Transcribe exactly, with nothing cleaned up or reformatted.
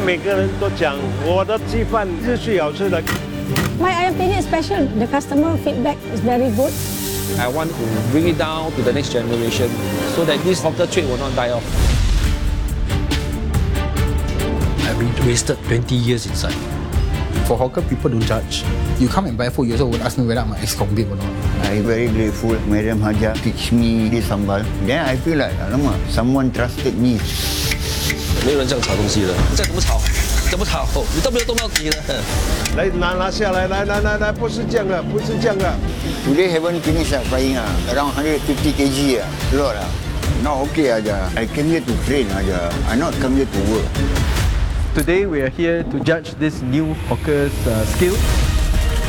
每个人都讲我的鸡饭是最好吃的。 My ayam penyet is special. The customer feedback is very good. I want to bring it down to the next generation so that this hawker trade will not die off. I've been wasted twenty years inside. For hawker, people don't judge. You come and buy food, you also would ask me whether I'm ex-convict or not. I'm very grateful Madam Haja teach me this sambal. Then I feel like, alamak, someone trusted me. 没有人这样炒东西的，你再怎么炒，怎么炒，你都没有动到底的。 来拿拿下来，来来来来，不是这样的，不是这样的。 Today haven't finished uh, frying uh, around one hundred fifty kilograms uh, lot uh. Not okay aja. I came here to train aja. I not come here to work. Today we are here to judge this new hawker's uh, skill.